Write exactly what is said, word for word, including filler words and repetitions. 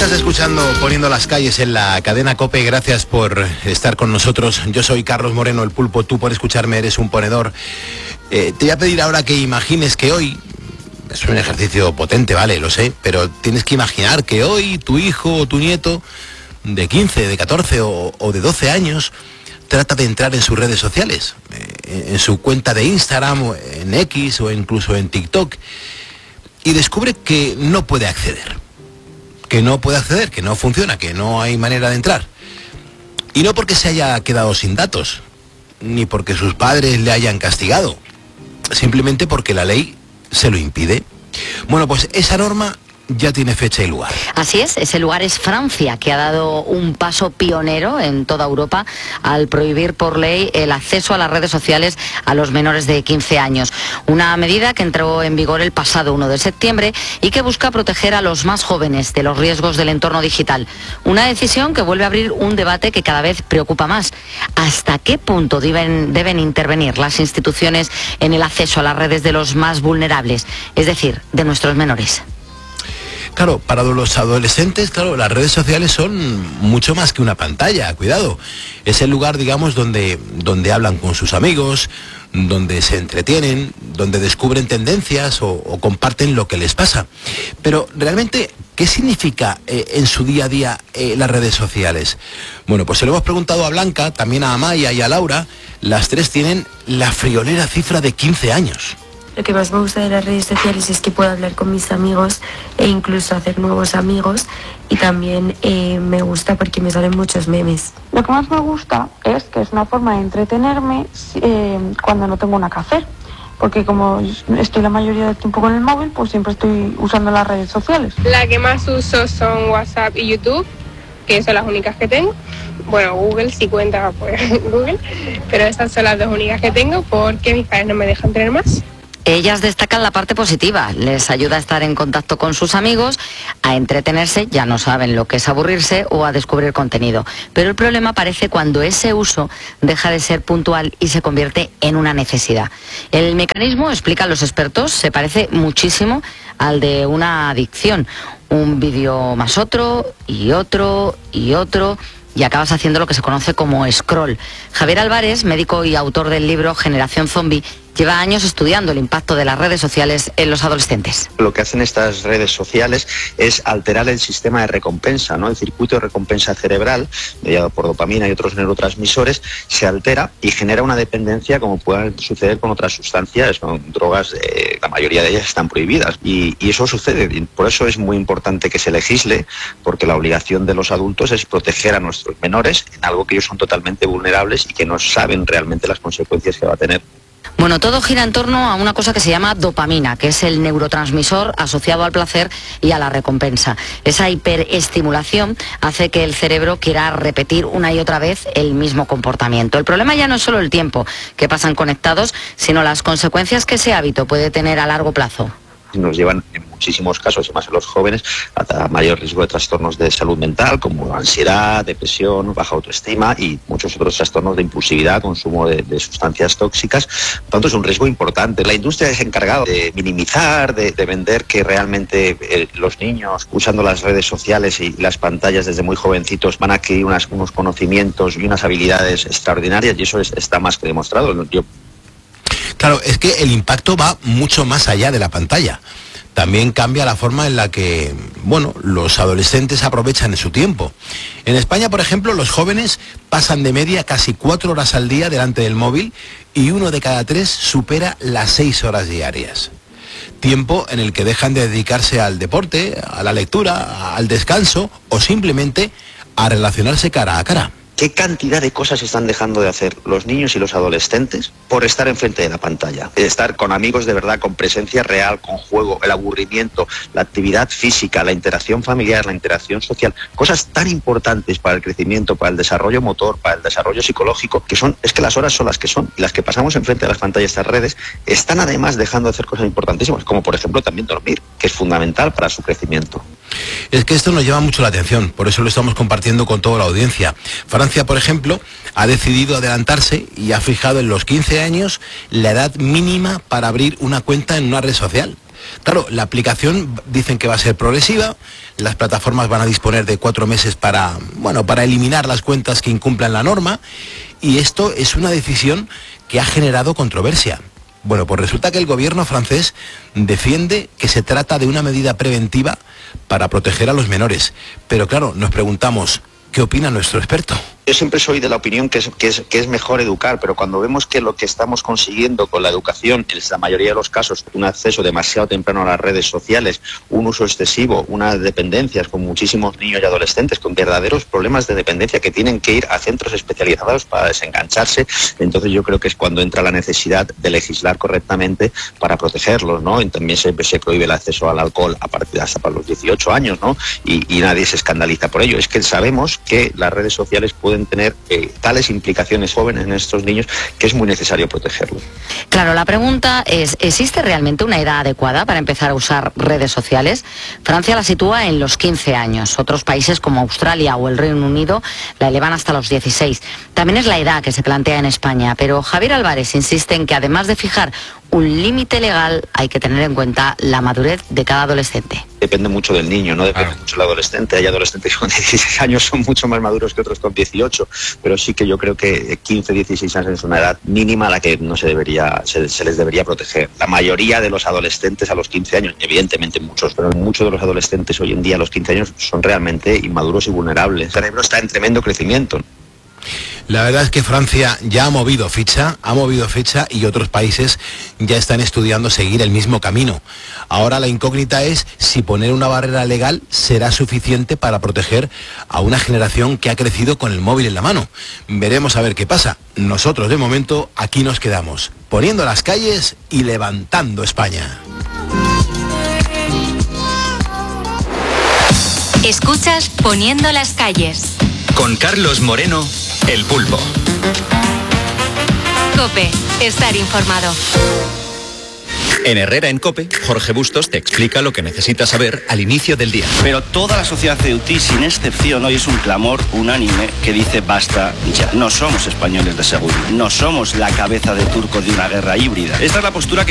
Estás escuchando Poniendo las calles en la cadena COPE. Gracias por estar con nosotros. Yo soy Carlos Moreno, el Pulpo. Tú por escucharme eres un ponedor. Eh, te voy a pedir ahora que imagines que hoy, es un ejercicio potente, vale, lo sé, pero tienes que imaginar que hoy tu hijo o tu nieto de quince, de catorce o, o de doce años trata de entrar en sus redes sociales, eh, en su cuenta de Instagram, o en X o incluso en TikTok, y descubre que no puede acceder. que no puede acceder, que no funciona, que no hay manera de entrar. Y no porque se haya quedado sin datos, ni porque sus padres le hayan castigado, simplemente porque la ley se lo impide. Bueno, pues esa norma ya tiene fecha y lugar. Así es, ese lugar es Francia, que ha dado un paso pionero en toda Europa al prohibir por ley el acceso a las redes sociales a los menores de quince años. Una medida que entró en vigor el pasado uno de septiembre y que busca proteger a los más jóvenes de los riesgos del entorno digital. Una decisión que vuelve a abrir un debate que cada vez preocupa más. ¿Hasta qué punto deben, deben intervenir las instituciones en el acceso a las redes de los más vulnerables, es decir, de nuestros menores? Claro, para los adolescentes, claro, las redes sociales son mucho más que una pantalla, cuidado. Es el lugar, digamos, donde, donde hablan con sus amigos, donde se entretienen, donde descubren tendencias o, o comparten lo que les pasa. Pero, realmente, ¿qué significa eh, en su día a día eh, las redes sociales? Bueno, pues se lo hemos preguntado a Blanca, también a Amaya y a Laura. Las tres tienen la friolera cifra de quince años. Lo que más me gusta de las redes sociales es que puedo hablar con mis amigos e incluso hacer nuevos amigos, y también eh, me gusta porque me salen muchos memes. Lo que más me gusta es que es una forma de entretenerme eh, cuando no tengo nada que hacer, porque como estoy la mayoría del tiempo con el móvil, pues siempre estoy usando las redes sociales. La que más uso son WhatsApp y YouTube, que son las únicas que tengo. Bueno, Google sí cuenta, pues Google, pero estas son las dos únicas que tengo porque mis padres no me dejan tener más. Ellas destacan la parte positiva, les ayuda a estar en contacto con sus amigos, a entretenerse, ya no saben lo que es aburrirse, o a descubrir contenido. Pero el problema aparece cuando ese uso deja de ser puntual y se convierte en una necesidad. El mecanismo, explican los expertos, se parece muchísimo al de una adicción. Un vídeo más otro, y otro, y otro, y acabas haciendo lo que se conoce como scroll. Javier Álvarez, médico y autor del libro Generación Zombie, lleva años estudiando el impacto de las redes sociales en los adolescentes. Lo que hacen estas redes sociales es alterar el sistema de recompensa, ¿no? El circuito de recompensa cerebral, mediado por dopamina y otros neurotransmisores, se altera y genera una dependencia, como puede suceder con otras sustancias, ¿no? Drogas, eh, la mayoría de ellas están prohibidas, y, y eso sucede. Por eso es muy importante que se legisle, porque la obligación de los adultos es proteger a nuestros menores en algo que ellos son totalmente vulnerables y que no saben realmente las consecuencias que va a tener. Bueno, todo gira en torno a una cosa que se llama dopamina, que es el neurotransmisor asociado al placer y a la recompensa. Esa hiperestimulación hace que el cerebro quiera repetir una y otra vez el mismo comportamiento. El problema ya no es solo el tiempo que pasan conectados, sino las consecuencias que ese hábito puede tener a largo plazo. Nos llevan en muchísimos casos, y más en los jóvenes, a mayor riesgo de trastornos de salud mental como ansiedad, depresión, baja autoestima y muchos otros trastornos de impulsividad, consumo de, de sustancias tóxicas. Por tanto, es un riesgo importante. La industria es encargada de minimizar, de, de vender que realmente eh, los niños, usando las redes sociales y las pantallas desde muy jovencitos, van a adquirir unas, unos conocimientos y unas habilidades extraordinarias, y eso es, está más que demostrado. Yo Claro, es que el impacto va mucho más allá de la pantalla. También cambia la forma en la que, bueno, los adolescentes aprovechan su tiempo. En España, por ejemplo, los jóvenes pasan de media casi cuatro horas al día delante del móvil, y uno de cada tres supera las seis horas diarias. Tiempo en el que dejan de dedicarse al deporte, a la lectura, al descanso o simplemente a relacionarse cara a cara. ¿Qué cantidad de cosas están dejando de hacer los niños y los adolescentes por estar enfrente de la pantalla? Estar con amigos de verdad, con presencia real, con juego, el aburrimiento, la actividad física, la interacción familiar, la interacción social, cosas tan importantes para el crecimiento, para el desarrollo motor, para el desarrollo psicológico, que son, es que las horas son las que son, y las que pasamos enfrente de las pantallas, estas redes, están además dejando de hacer cosas importantísimas, como por ejemplo también dormir, que es fundamental para su crecimiento. Es que esto nos llama mucho la atención, por eso lo estamos compartiendo con toda la audiencia. Francia, por ejemplo, ha decidido adelantarse y ha fijado en los quince años la edad mínima para abrir una cuenta en una red social. Claro, la aplicación dicen que va a ser progresiva, las plataformas van a disponer de cuatro meses para, bueno, para eliminar las cuentas que incumplan la norma, y esto es una decisión que ha generado controversia. Bueno, pues resulta que el gobierno francés defiende que se trata de una medida preventiva para proteger a los menores. Pero claro, nos preguntamos, ¿qué opina nuestro experto? Yo siempre soy de la opinión que es, que, es, que es mejor educar, pero cuando vemos que lo que estamos consiguiendo con la educación, en la mayoría de los casos, un acceso demasiado temprano a las redes sociales, un uso excesivo, unas dependencias con muchísimos niños y adolescentes con verdaderos problemas de dependencia que tienen que ir a centros especializados para desengancharse, entonces yo creo que es cuando entra la necesidad de legislar correctamente para protegerlos, ¿no? Y también se, se prohíbe el acceso al alcohol a partir hasta para los dieciocho años, ¿no? Y, y nadie se escandaliza por ello. Es que sabemos que las redes sociales pueden tener eh, tales implicaciones jóvenes en estos niños que es muy necesario protegerlos. Claro, la pregunta es, ¿existe realmente una edad adecuada para empezar a usar redes sociales? Francia la sitúa en los quince años, otros países como Australia o el Reino Unido la elevan hasta los dieciséis. También es la edad que se plantea en España, pero Javier Álvarez insiste en que además de fijar un límite legal, hay que tener en cuenta la madurez de cada adolescente. Depende mucho del niño, no depende claro. mucho del adolescente. Hay adolescentes con dieciséis años son mucho más maduros que otros con dieciocho, pero sí que yo creo que quince, dieciséis años es una edad mínima a la que no se debería, se, se les debería proteger. La mayoría de los adolescentes a los quince años, evidentemente muchos, pero muchos de los adolescentes hoy en día a los quince años son realmente inmaduros y vulnerables. El cerebro está en tremendo crecimiento. La verdad es que Francia ya ha movido ficha, ha movido ficha y otros países ya están estudiando seguir el mismo camino. Ahora la incógnita es si poner una barrera legal será suficiente para proteger a una generación que ha crecido con el móvil en la mano. Veremos a ver qué pasa. Nosotros de momento aquí nos quedamos, poniendo las calles y levantando España. Escuchas Poniendo las calles. Con Carlos Moreno, El Pulpo. COPE, estar informado. En Herrera en COPE, Jorge Bustos te explica lo que necesitas saber al inicio del día. Pero toda la sociedad ceutí, sin excepción, hoy es un clamor unánime que dice basta ya. No somos españoles de segunda, no somos la cabeza de turco de una guerra híbrida. Esta es la postura que